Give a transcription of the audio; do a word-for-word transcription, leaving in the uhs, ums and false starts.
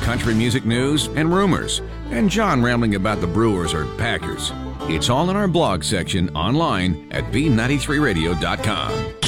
country music news and rumors, and John rambling about the Brewers or Packers. It's all in our blog section online at B ninety-three radio dot com.